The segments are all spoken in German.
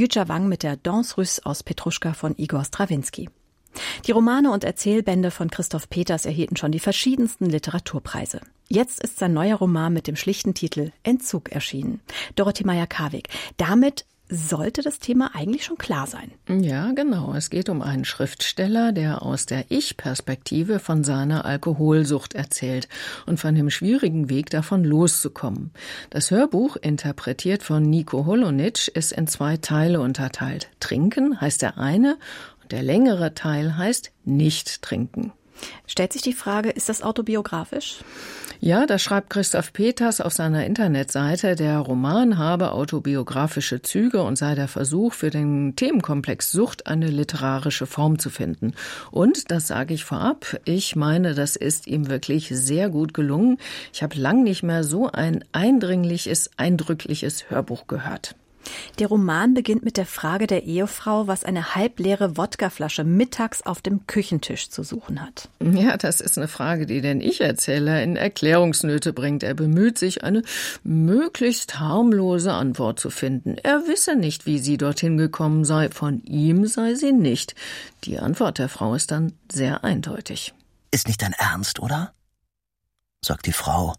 Jütja Wang mit der Danse Russe aus Petruschka von Igor Strawinski. Die Romane und Erzählbände von Christoph Peters erhielten schon die verschiedensten Literaturpreise. Jetzt ist sein neuer Roman mit dem schlichten Titel Entzug erschienen. Dorothee Meyer-Karwig. Damit sollte das Thema eigentlich schon klar sein. Ja, genau. Es geht um einen Schriftsteller, der aus der Ich-Perspektive von seiner Alkoholsucht erzählt und von dem schwierigen Weg davon loszukommen. Das Hörbuch, interpretiert von Nico Holonitsch, ist in 2 Teile unterteilt. Trinken heißt der eine und der längere Teil heißt Nicht trinken. Stellt sich die Frage, ist das autobiografisch? Ja, das schreibt Christoph Peters auf seiner Internetseite. Der Roman habe autobiografische Züge und sei der Versuch, für den Themenkomplex Sucht eine literarische Form zu finden. Und, das sage ich vorab, ich meine, das ist ihm wirklich sehr gut gelungen. Ich habe lang nicht mehr so ein eindringliches, eindrückliches Hörbuch gehört. Der Roman beginnt mit der Frage der Ehefrau, was eine halbleere Wodkaflasche mittags auf dem Küchentisch zu suchen hat. Ja, das ist eine Frage, die den Ich-Erzähler in Erklärungsnöte bringt. Er bemüht sich, eine möglichst harmlose Antwort zu finden. Er wisse nicht, wie sie dorthin gekommen sei. Von ihm sei sie nicht. Die Antwort der Frau ist dann sehr eindeutig. Ist nicht dein Ernst, oder? Sagt die Frau.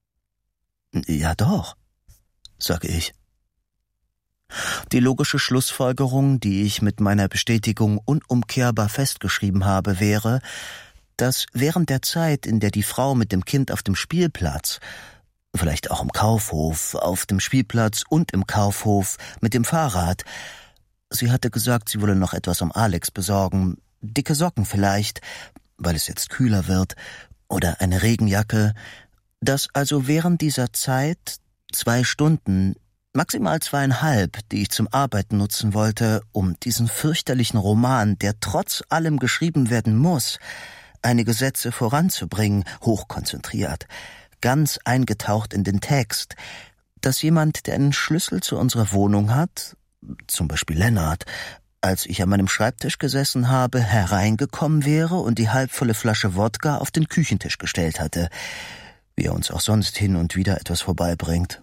Ja doch, sage ich. Die logische Schlussfolgerung, die ich mit meiner Bestätigung unumkehrbar festgeschrieben habe, wäre, dass während der Zeit, in der die Frau mit dem Kind auf dem Spielplatz, vielleicht auch im Kaufhof, auf dem Spielplatz und im Kaufhof, mit dem Fahrrad, sie hatte gesagt, sie wolle noch etwas am Alex besorgen, dicke Socken vielleicht, weil es jetzt kühler wird, oder eine Regenjacke, dass also während dieser Zeit 2 Stunden, maximal 2,5, die ich zum Arbeiten nutzen wollte, um diesen fürchterlichen Roman, der trotz allem geschrieben werden muss, einige Sätze voranzubringen, hochkonzentriert, ganz eingetaucht in den Text, dass jemand, der einen Schlüssel zu unserer Wohnung hat, zum Beispiel Lennart, als ich an meinem Schreibtisch gesessen habe, hereingekommen wäre und die halbvolle Flasche Wodka auf den Küchentisch gestellt hatte, wie er uns auch sonst hin und wieder etwas vorbeibringt.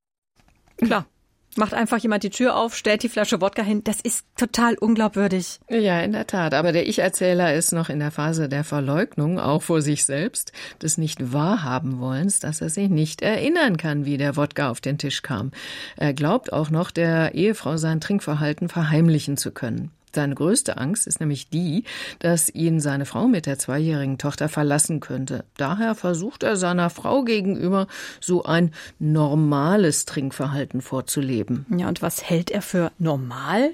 Klar. Macht einfach jemand die Tür auf, stellt die Flasche Wodka hin. Das ist total unglaubwürdig. Ja, in der Tat. Aber der Ich-Erzähler ist noch in der Phase der Verleugnung, auch vor sich selbst, des Nicht-Wahrhaben-Wollens, dass er sich nicht erinnern kann, wie der Wodka auf den Tisch kam. Er glaubt auch noch, der Ehefrau sein Trinkverhalten verheimlichen zu können. Seine größte Angst ist nämlich die, dass ihn seine Frau mit der 2-jährigen Tochter verlassen könnte. Daher versucht er seiner Frau gegenüber so ein normales Trinkverhalten vorzuleben. Ja, und was hält er für normal?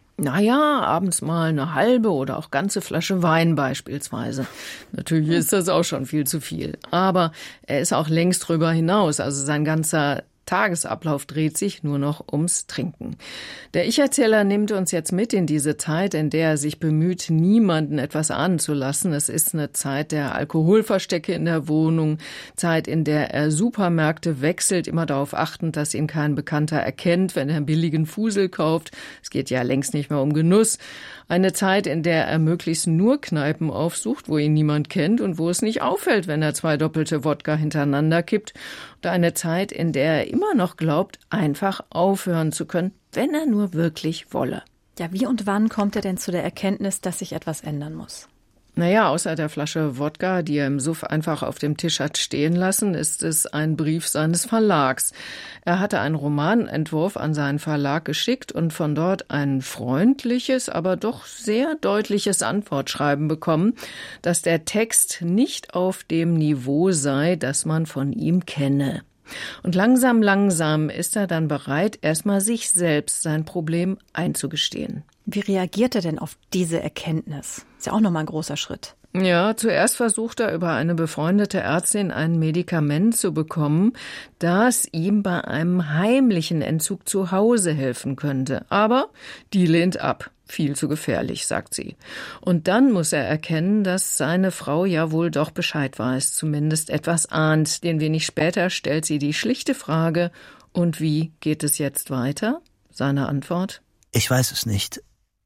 Naja, abends mal eine halbe oder auch ganze Flasche Wein beispielsweise. Natürlich ist das auch schon viel zu viel. Aber er ist auch längst drüber hinaus. Also sein ganzer Tagesablauf dreht sich nur noch ums Trinken. Der Ich-Erzähler nimmt uns jetzt mit in diese Zeit, in der er sich bemüht, niemanden etwas ahnen zu lassen. Es ist eine Zeit der Alkoholverstecke in der Wohnung, Zeit, in der er Supermärkte wechselt, immer darauf achtend, dass ihn kein Bekannter erkennt, wenn er einen billigen Fusel kauft. Es geht ja längst nicht mehr um Genuss. Eine Zeit, in der er möglichst nur Kneipen aufsucht, wo ihn niemand kennt und wo es nicht auffällt, wenn er 2 doppelte Wodka hintereinander kippt. Und eine Zeit, in der er immer noch glaubt, einfach aufhören zu können, wenn er nur wirklich wolle. Ja, wie und wann kommt er denn zu der Erkenntnis, dass sich etwas ändern muss? Naja, außer der Flasche Wodka, die er im Suff einfach auf dem Tisch hat stehen lassen, ist es ein Brief seines Verlags. Er hatte einen Romanentwurf an seinen Verlag geschickt und von dort ein freundliches, aber doch sehr deutliches Antwortschreiben bekommen, dass der Text nicht auf dem Niveau sei, das man von ihm kenne. Und langsam ist er dann bereit, erstmal sich selbst sein Problem einzugestehen. Wie reagiert er denn auf diese Erkenntnis? Ist ja auch nochmal ein großer Schritt. Ja, zuerst versucht er über eine befreundete Ärztin ein Medikament zu bekommen, das ihm bei einem heimlichen Entzug zu Hause helfen könnte. Aber die lehnt ab. Viel zu gefährlich, sagt sie. Und dann muss er erkennen, dass seine Frau ja wohl doch Bescheid weiß, zumindest etwas ahnt. Denn wenig später stellt sie die schlichte Frage, und wie geht es jetzt weiter? Seine Antwort? Ich weiß es nicht.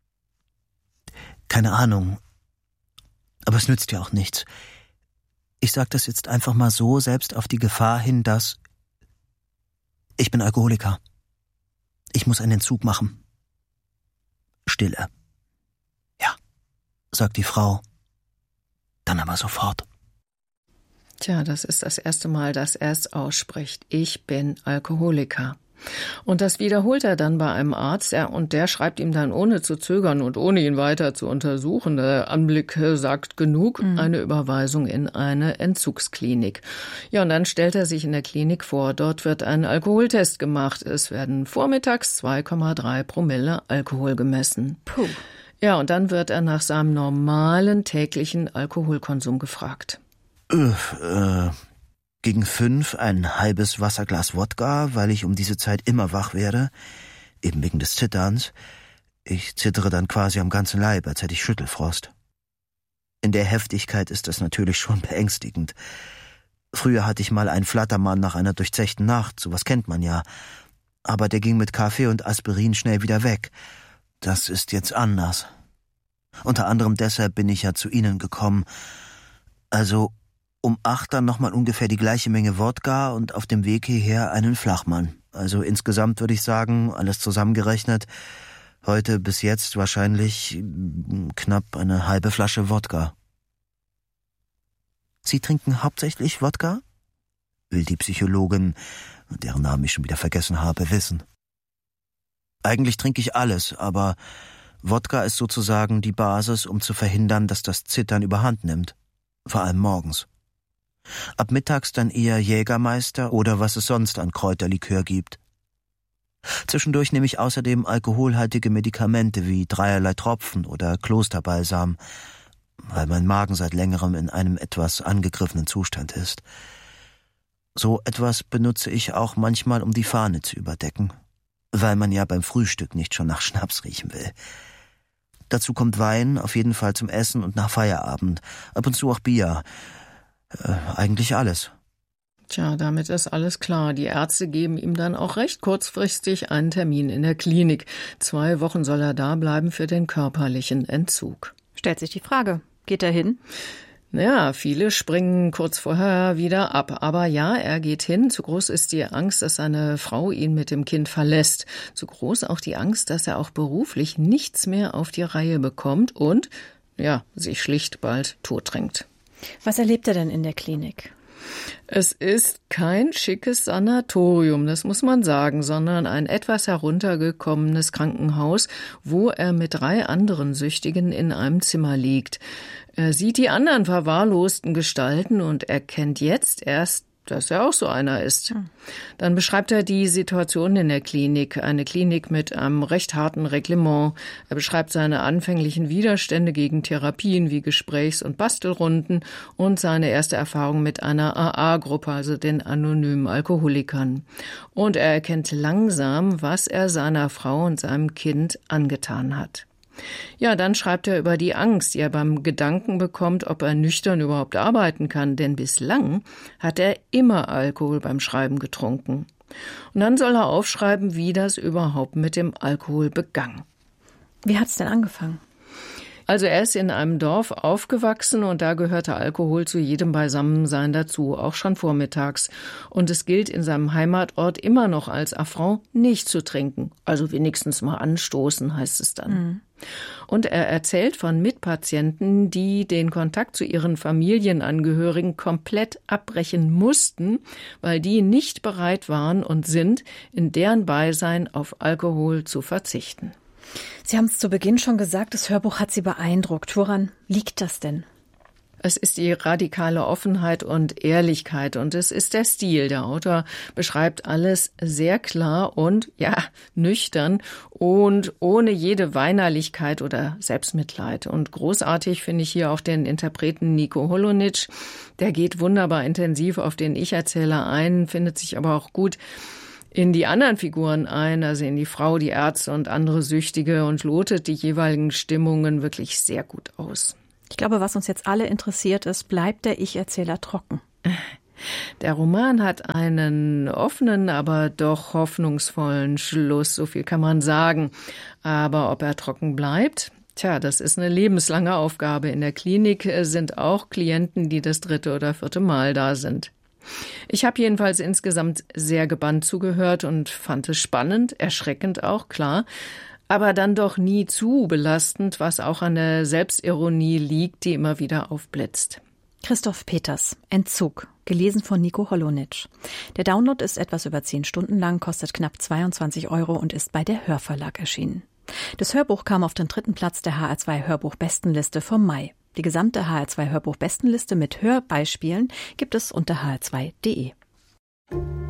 Keine Ahnung. Aber es nützt ja auch nichts. Ich sag das jetzt einfach mal so, selbst auf die Gefahr hin, dass ich bin Alkoholiker. Ich muss einen Entzug machen. Stille. Ja, sagt die Frau. Dann aber sofort. Tja, das ist das erste Mal, dass er es ausspricht. Ich bin Alkoholiker. Und das wiederholt er dann bei einem Arzt, und der schreibt ihm dann ohne zu zögern und ohne ihn weiter zu untersuchen, der Anblick sagt genug, eine Überweisung in eine Entzugsklinik. Ja, und dann stellt er sich in der Klinik vor, dort wird ein Alkoholtest gemacht. Es werden vormittags 2,3 Promille Alkohol gemessen. Puh. Ja, und dann wird er nach seinem normalen täglichen Alkoholkonsum gefragt. Gegen 5 ein halbes Wasserglas Wodka, weil ich um diese Zeit immer wach werde, eben wegen des Zitterns. Ich zittere dann quasi am ganzen Leib, als hätte ich Schüttelfrost. In der Heftigkeit ist das natürlich schon beängstigend. Früher hatte ich mal einen Flattermann nach einer durchzechten Nacht, sowas kennt man ja. Aber der ging mit Kaffee und Aspirin schnell wieder weg. Das ist jetzt anders. Unter anderem deshalb bin ich ja zu Ihnen gekommen. Also um 8 dann nochmal ungefähr die gleiche Menge Wodka und auf dem Weg hierher einen Flachmann. Also insgesamt würde ich sagen, alles zusammengerechnet, heute bis jetzt wahrscheinlich knapp eine halbe Flasche Wodka. Sie trinken hauptsächlich Wodka? Will die Psychologin, deren Namen ich schon wieder vergessen habe, wissen. Eigentlich trinke ich alles, aber Wodka ist sozusagen die Basis, um zu verhindern, dass das Zittern überhand nimmt. Vor allem morgens. Ab mittags dann eher Jägermeister oder was es sonst an Kräuterlikör gibt. Zwischendurch nehme ich außerdem alkoholhaltige Medikamente wie 3 Tropfen oder Klosterbalsam, weil mein Magen seit längerem in einem etwas angegriffenen Zustand ist. So etwas benutze ich auch manchmal, um die Fahne zu überdecken, weil man ja beim Frühstück nicht schon nach Schnaps riechen will. Dazu kommt Wein, auf jeden Fall zum Essen und nach Feierabend, ab und zu auch Bier. Eigentlich alles. Tja, damit ist alles klar. Die Ärzte geben ihm dann auch recht kurzfristig einen Termin in der Klinik. 2 Wochen soll er da bleiben für den körperlichen Entzug. Stellt sich die Frage, geht er hin? Naja, viele springen kurz vorher wieder ab. Aber ja, er geht hin. Zu groß ist die Angst, dass seine Frau ihn mit dem Kind verlässt. Zu groß auch die Angst, dass er auch beruflich nichts mehr auf die Reihe bekommt und, ja, sich schlicht bald totdrängt. Was erlebt er denn in der Klinik? Es ist kein schickes Sanatorium, das muss man sagen, sondern ein etwas heruntergekommenes Krankenhaus, wo er mit 3 anderen Süchtigen in einem Zimmer liegt. Er sieht die anderen verwahrlosten Gestalten und erkennt jetzt erst, dass er auch so einer ist. Dann beschreibt er die Situation in der Klinik, eine Klinik mit einem recht harten Reglement. Er beschreibt seine anfänglichen Widerstände gegen Therapien wie Gesprächs- und Bastelrunden und seine erste Erfahrung mit einer AA-Gruppe, also den anonymen Alkoholikern. Und er erkennt langsam, was er seiner Frau und seinem Kind angetan hat. Ja, dann schreibt er über die Angst, die er beim Gedanken bekommt, ob er nüchtern überhaupt arbeiten kann, denn bislang hat er immer Alkohol beim Schreiben getrunken. Und dann soll er aufschreiben, wie das überhaupt mit dem Alkohol begann. Wie hat's denn angefangen? Also er ist in einem Dorf aufgewachsen und da gehörte Alkohol zu jedem Beisammensein dazu, auch schon vormittags. Und es gilt in seinem Heimatort immer noch als Affront, nicht zu trinken. Also wenigstens mal anstoßen, heißt es dann. Und er erzählt von Mitpatienten, die den Kontakt zu ihren Familienangehörigen komplett abbrechen mussten, weil die nicht bereit waren und sind, in deren Beisein auf Alkohol zu verzichten. Sie haben es zu Beginn schon gesagt, das Hörbuch hat Sie beeindruckt. Woran liegt das denn? Es ist die radikale Offenheit und Ehrlichkeit und es ist der Stil. Der Autor beschreibt alles sehr klar und, ja, nüchtern und ohne jede Weinerlichkeit oder Selbstmitleid. Und großartig finde ich hier auch den Interpreten Nico Holonitsch. Der geht wunderbar intensiv auf den Ich-Erzähler ein, findet sich aber auch gut in die anderen Figuren ein, also in die Frau, die Ärzte und andere Süchtige und lotet die jeweiligen Stimmungen wirklich sehr gut aus. Ich glaube, was uns jetzt alle interessiert ist, bleibt der Ich-Erzähler trocken? Der Roman hat einen offenen, aber doch hoffnungsvollen Schluss, so viel kann man sagen. Aber ob er trocken bleibt? Tja, das ist eine lebenslange Aufgabe. In der Klinik sind auch Klienten, die das 3. oder 4. Mal da sind. Ich habe jedenfalls insgesamt sehr gebannt zugehört und fand es spannend, erschreckend auch, klar. aber dann doch nie zu belastend, was auch an der Selbstironie liegt, die immer wieder aufblitzt. Christoph Peters, Entzug, gelesen von Nico Holonitsch. Der Download ist etwas über 10 Stunden lang, kostet knapp 22 € und ist bei der Hörverlag erschienen. Das Hörbuch kam auf den 3. Platz der HR2 Hörbuch-Bestenliste vom Mai. Die gesamte HR2 Hörbuch-Bestenliste mit Hörbeispielen gibt es unter hr2.de.